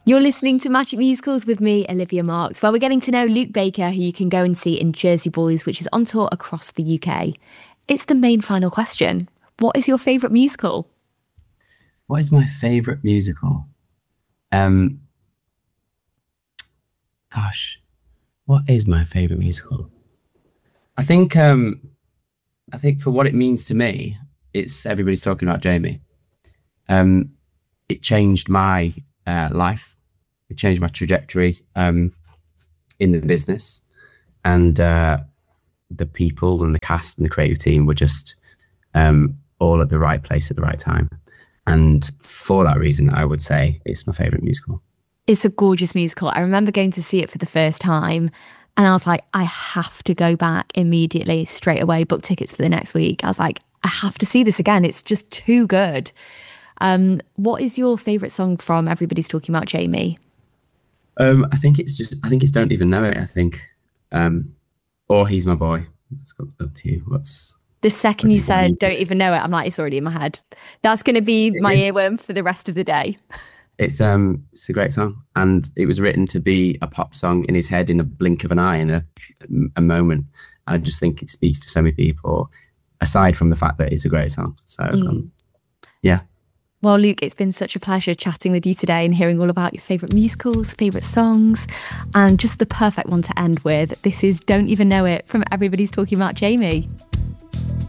You're listening to Magic Musicals with me, Olivia Marks, where we're getting to know Luke Baker, who you can go and see in Jersey Boys, which is on tour across the UK. It's the main final question. What is your favourite musical? What is my favorite musical? Um, Gosh, what is my favorite musical? I think I think for what it means to me, it's everybody's talking about Jamie. Um, it changed my life. It changed my trajectory in the business, and the people and the cast and the creative team were just all at the right place at the right time. And for that reason, I would say it's my favorite musical. It's a gorgeous musical. I remember going to see it for the first time and I was like, I have to go back immediately, straight away, book tickets for the next week. I was like, I have to see this again. It's just too good. What is your favourite song from Everybody's Talking About Jamie? I think it's Don't Even Know It. I think, or He's My Boy. It's up to you. The second What do you you, what do said you don't even know it, I'm like, it's already in my head. That's going to be It my is. earworm for the rest of the day. It's a great song, and it was written to be a pop song in his head in a blink of an eye in a moment. I just think it speaks to so many people, aside from the fact that it's a great song. So yeah, Well, Luke, it's been such a pleasure chatting with you today and hearing all about your favourite musicals, favourite songs, and just the perfect one to end with. This is Don't Even Know It from Everybody's Talking About Jamie.